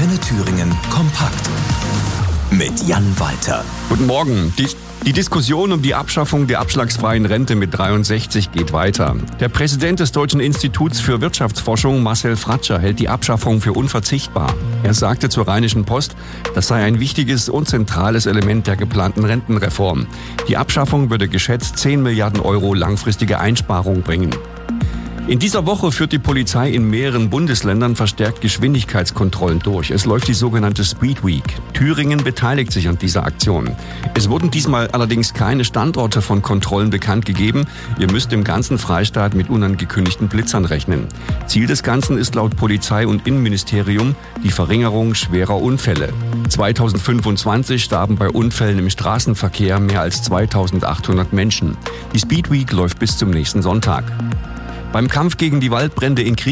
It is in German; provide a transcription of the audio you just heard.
Antenne Thüringen kompakt mit Jan Walter. Guten Morgen. Die Diskussion um die Abschaffung der abschlagsfreien Rente mit 63 geht weiter. Der Präsident des Deutschen Instituts für Wirtschaftsforschung, Marcel Fratscher, hält die Abschaffung für unverzichtbar. Er sagte zur Rheinischen Post, das sei ein wichtiges und zentrales Element der geplanten Rentenreform. Die Abschaffung würde geschätzt 10 Milliarden Euro langfristige Einsparungen bringen. In dieser Woche führt die Polizei in mehreren Bundesländern verstärkt Geschwindigkeitskontrollen durch. Es läuft die sogenannte Speed Week. Thüringen beteiligt sich an dieser Aktion. Es wurden diesmal allerdings keine Standorte von Kontrollen bekannt gegeben. Ihr müsst im ganzen Freistaat mit unangekündigten Blitzern rechnen. Ziel des Ganzen ist laut Polizei und Innenministerium die Verringerung schwerer Unfälle. 2025 starben bei Unfällen im Straßenverkehr mehr als 2800 Menschen. Die Speed Week läuft bis zum nächsten Sonntag. Beim Kampf gegen die Waldbrände in